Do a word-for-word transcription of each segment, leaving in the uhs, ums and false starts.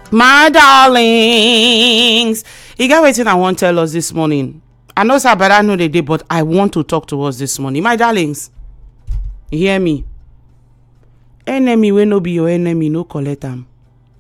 My darlings, you got waiting I want to tell us this morning. I know sir, but I know the day, but I want to talk to us this morning. My darlings, you hear me? Enemy will no be your enemy, no collect them.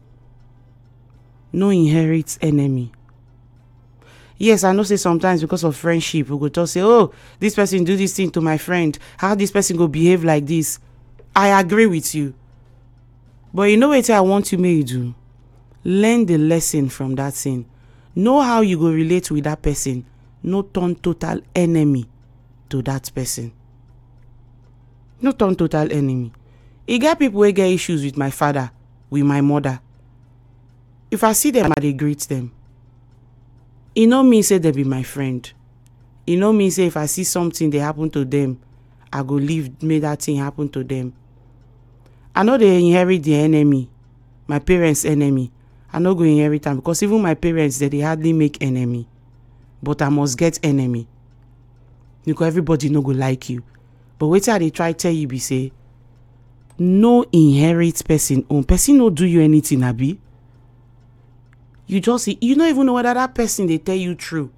No inherit enemy. Yes, I know say sometimes because of friendship, we go to say, oh, this person do this thing to my friend. How this person go behave like this? I agree with you. But you know what I want you may do? Learn the lesson from that thing. Know how you go relate with that person. No turn total enemy to that person. No turn total enemy. You get people who get issues with my father, with my mother. If I see them, I dey greet them. You know me say they be my friend. You know me say if I see something they happen to them, I go leave, make that thing happen to them. I know they inherit the enemy, my parents' enemy. I no go inherit them because even my parents, they, they hardly make enemy. But I must get enemy. Because everybody no go like you. But wait till they try tell you be say, no inherit person own. Person no do you anything, abi. You just, you don't even know whether that person they tell you true.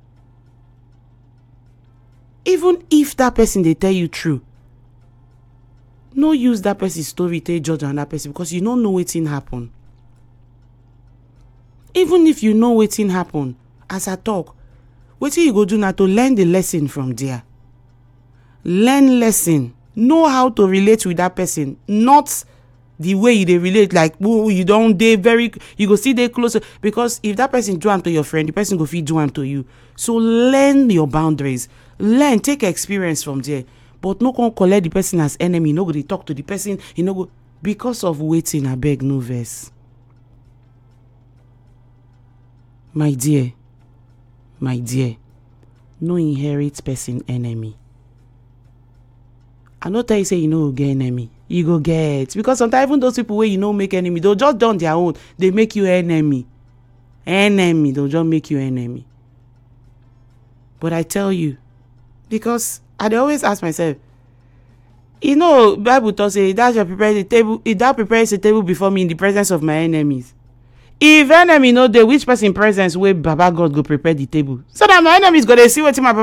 Even if that person they tell you true, no use that person's story to judge on that person because you don't know wetin happen. Even if you know wetin happen, as I talk, wetin you go do now to learn the lesson from there. Learn lesson. Know how to relate with that person, not the way you they relate, like oh, you don't they very you go see they closer because if that person do am to your friend, the person go feed do am to you. So learn your boundaries. Learn, take experience from there. But no can collect the person as enemy. No go they talk to the person. You know go because of waiting. I beg no verse. My dear, my dear, no inherit person enemy. I not tell you say you know get enemy. You go get because sometimes even those people where you know make enemy, they'll just done their own. They make you enemy. Enemy, they'll just make you enemy. But I tell you, because I always ask myself, you know, Bible talks say that shall prepare the table, if that prepares the table before me in the presence of my enemies. If enemy know the which person presence where Baba God go prepare the table. So that my enemies go they see what my